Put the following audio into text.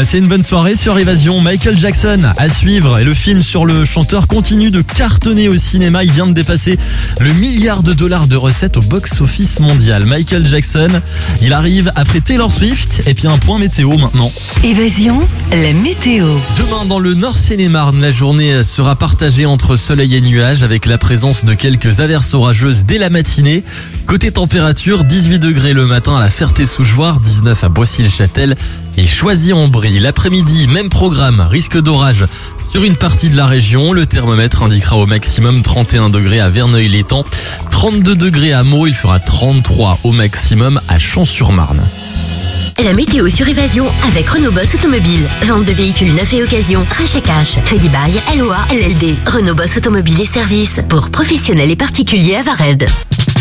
Passez une bonne soirée sur Évasion. Michael Jackson à suivre et le film sur le chanteur continue de cartonner au cinéma. Il vient de dépasser le $1 milliard de recettes au box-office mondial. Michael Jackson, il arrive après Taylor Swift et puis un point météo maintenant. Évasion, la météo. Demain dans le Nord Seine-et-Marne, la journée sera partagée entre soleil et nuages avec la présence de quelques averses orageuses dès la matinée. Côté température, 18 degrés le matin à la Ferté-sous-Jouarre, 19 à Boissy-le-Châtel et Choisy-en-Brie. L'après-midi, même programme, risque d'orage sur une partie de la région. Le thermomètre indiquera au maximum 31 degrés à Verneuil-l'Étang, 32 degrés à Meaux, il fera 33 au maximum à Champs-sur-Marne. La météo sur Évasion avec Renault Boss Automobile. Vente de véhicules neufs et occasion, rachat cash, crédit bail, LOA, LLD. Renault Boss Automobile et services pour professionnels et particuliers à Vared.